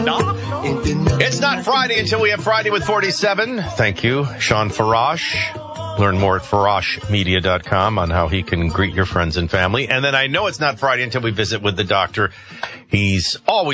It's not Friday until we have Friday with 47. Thank you, Sean Farash. Learn more at farashmedia.com on how he can greet your friends and family. And then I know it's not Friday until we visit with the doctor. He's always